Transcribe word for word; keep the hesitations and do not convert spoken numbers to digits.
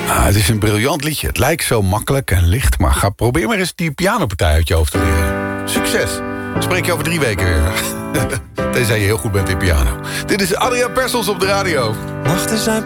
Ah, het is een briljant liedje. Het lijkt zo makkelijk en licht, maar ga probeer maar eens die pianopartij uit je hoofd te leren. Succes! Spreek je over drie weken weer. Tenzij je heel goed bent in piano. Dit is Adriaan Persons op de radio. Nachten zijn